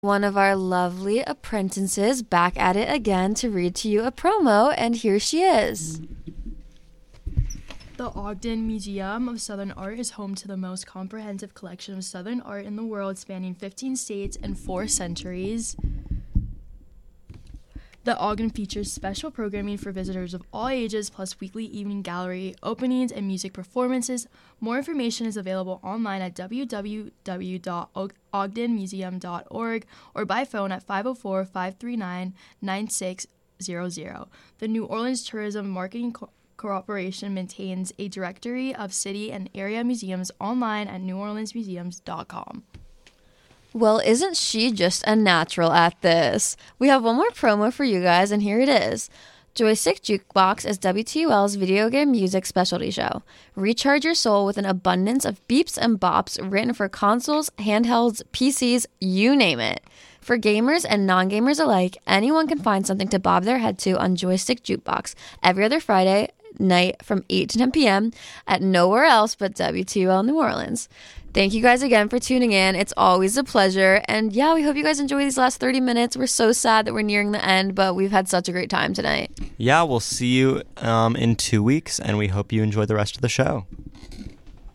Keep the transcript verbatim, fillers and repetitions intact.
One of our lovely apprentices back at it again to read to you a promo, and here she is. The Ogden Museum of Southern Art is home to the most comprehensive collection of Southern art in the world, spanning fifteen states and four centuries. The Ogden features special programming for visitors of all ages, plus weekly evening gallery openings and music performances. More information is available online at w w w dot ogden museum dot org or by phone at five oh four, five three nine, nine six zero zero. The New Orleans Tourism Marketing Co- Corporation maintains a directory of city and area museums online at new orleans museums dot com. Well, isn't she just a natural at this? We have one more promo for you guys, and here it is. Joystick Jukebox is W T U L's video game music specialty show. Recharge your soul with an abundance of beeps and bops written for consoles, handhelds, P Cs, you name it. For gamers and non-gamers alike, anyone can find something to bob their head to on Joystick Jukebox every other Friday night from eight to ten p.m. at nowhere else but W T U L New Orleans. Thank you guys again for tuning in. It's always a pleasure. And yeah, we hope you guys enjoy these last thirty minutes. We're so sad that we're nearing the end, but we've had such a great time tonight. Yeah, we'll see you um, in two weeks, and we hope you enjoy the rest of the show.